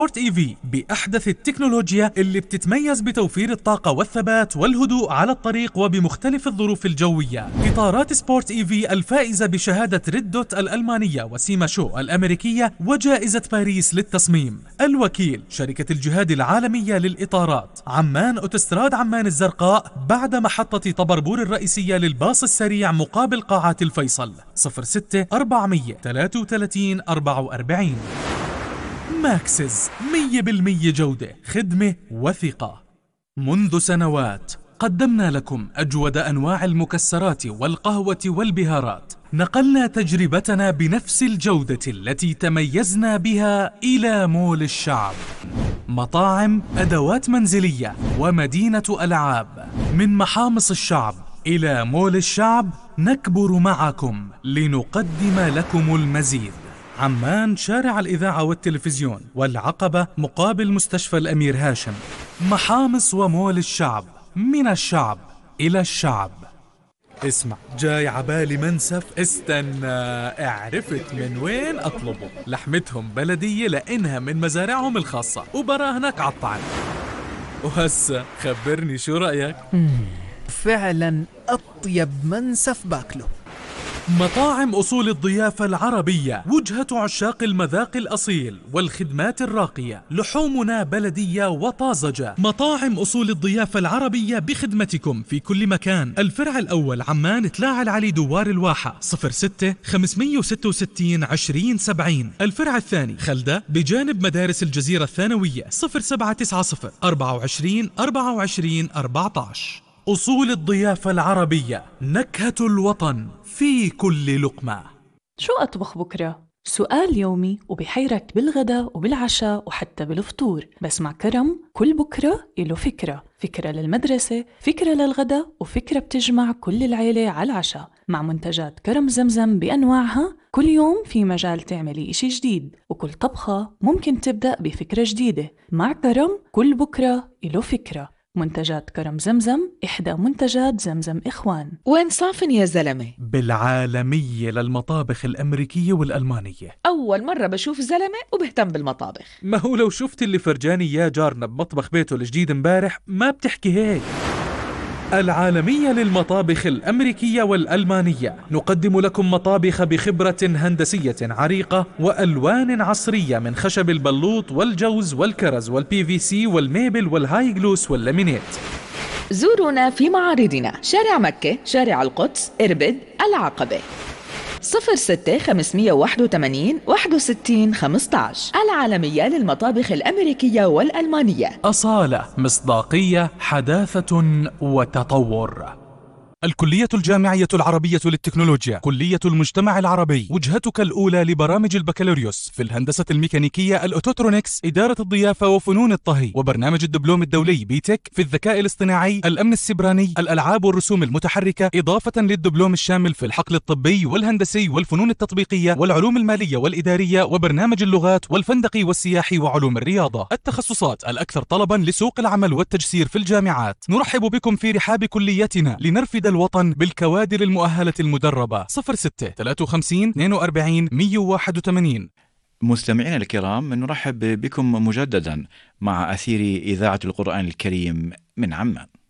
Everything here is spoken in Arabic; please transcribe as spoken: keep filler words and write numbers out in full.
سبورت اي في بأحدث التكنولوجيا اللي بتتميز بتوفير الطاقة والثبات والهدوء على الطريق وبمختلف الظروف الجوية. إطارات سبورت اي في الفائزة بشهادة ريد دوت الألمانية وسيما شو الأمريكية وجائزة باريس للتصميم. الوكيل شركة الجهاد العالمية للإطارات عمان أوتوستراد عمان الزرقاء بعد محطة طبربور الرئيسية للباص السريع مقابل قاعات الفيصل. صفر ستة أربعمية ثلاثة وثلاثين أربعة وأربعين. ماكسز مية بالمية جودة، خدمة وثقة. منذ سنوات قدمنا لكم أجود أنواع المكسرات والقهوة والبهارات. نقلنا تجربتنا بنفس الجودة التي تميزنا بها إلى مول الشعب. مطاعم، أدوات منزلية ومدينة ألعاب. من محامص الشعب إلى مول الشعب نكبر معكم لنقدم لكم المزيد. عمان شارع الإذاعة والتلفزيون والعقبة مقابل مستشفى الأمير هاشم. محامص ومول الشعب، من الشعب إلى الشعب. اسمع، جاي عبالي منسف، استنى، اعرفت من وين أطلبه. لحمتهم بلدية لأنها من مزارعهم الخاصة وبراهنك عالطعم. وهسه خبرني شو رأيك؟ فعلا أطيب منسف باكله. مطاعم أصول الضيافة العربية، وجهة عشاق المذاق الأصيل والخدمات الراقية. لحومنا بلدية وطازجة. مطاعم أصول الضيافة العربية بخدمتكم في كل مكان. الفرع الأول عمان تلاعة العلي دوار الواحة صفر ستة خمسمية وستة وستين عشرين سبعين. الفرع الثاني خلدة بجانب مدارس الجزيرة الثانوية صفر سبعة تسعة صفر أربعة وعشرين أربعة وعشرين أربعة عشر. أصول الضيافة العربية، نكهة الوطن في كل لقمة. شو أطبخ بكرة؟ سؤال يومي وبيحيرك بالغداء وبالعشاء وحتى بالفطور. بس مع كرم كل بكرة إله فكرة. فكرة للمدرسة، فكرة للغداء، وفكرة بتجمع كل العيلة على العشاء. مع منتجات كرم زمزم بأنواعها كل يوم في مجال تعملي إشي جديد، وكل طبخة ممكن تبدأ بفكرة جديدة. مع كرم كل بكرة إله فكرة. منتجات كرم زمزم إحدى منتجات زمزم إخوان. وين صافن يا زلمة؟ بالعالمية للمطابخ الأمريكية والألمانية. أول مرة بشوف زلمة وبهتم بالمطابخ. ما هو لو شفت اللي فرجاني يا جارنا بمطبخ بيته الجديد امبارح ما بتحكي هيك. العالمية للمطابخ الأمريكية والألمانية. نقدم لكم مطابخ بخبرة هندسية عريقة وألوان عصرية من خشب البلوط والجوز والكرز والبي في سي والميبل والهاي جلوس واللامينيت. زورونا في معارضنا شارع مكة، شارع القدس، إربد، العقبة. صفر ستة خمسمية واحد وثمانين واحد وستين خمسة عشر. العالمية للمطابخ الأمريكية والألمانية. أصالة، مصداقية، حداثة وتطور. الكلية الجامعية العربية للتكنولوجيا، كلية المجتمع العربي، وجهتك الأولى لبرامج البكالوريوس في الهندسة الميكانيكية، الأوتوترونكس، إدارة الضيافة وفنون الطهي، وبرنامج الدبلوم الدولي بيتك في الذكاء الاصطناعي، الأمن السيبراني، الألعاب والرسوم المتحركة، إضافة للدبلوم الشامل في الحقل الطبي والهندسي والفنون التطبيقية والعلوم المالية والإدارية وبرنامج اللغات والفندقي والسياحي وعلوم الرياضة. التخصصات الأكثر طلبا لسوق العمل والتجسير في الجامعات. نرحب بكم في رحاب كليتنا لنرفد الوطن بالكوادر المؤهلة المدربة. صفر ستة ثلاثة وخمسين اثنين وأربعين مية وواحد وثمانين. مستمعينا الكرام، نرحب بكم مجددا مع أثير إذاعة القرآن الكريم من عمان.